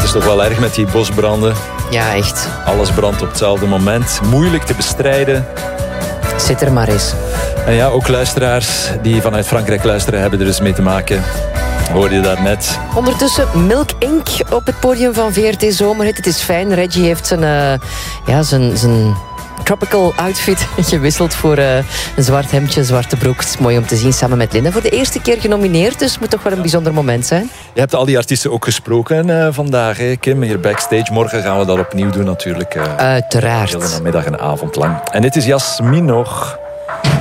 het is toch wel erg met die bosbranden. Ja, echt. Alles brandt op hetzelfde moment. Moeilijk te bestrijden. Zit er maar eens. En ja, ook luisteraars die vanuit Frankrijk luisteren hebben er dus mee te maken. Hoorde je dat net? Ondertussen Milk Inc. op het podium van VRT Zomerhit. Het is fijn. Reggie heeft zijn tropical outfit gewisseld voor een zwart hemdje, zwarte broek. Het is mooi om te zien samen met Linda. Voor de eerste keer genomineerd, dus het moet toch wel een bijzonder moment zijn. Je hebt al die artiesten ook gesproken vandaag, hè, Kim, hier backstage. Morgen gaan we dat opnieuw doen natuurlijk. Uiteraard. De hele namiddag en avond lang. En dit is Jasmin nog.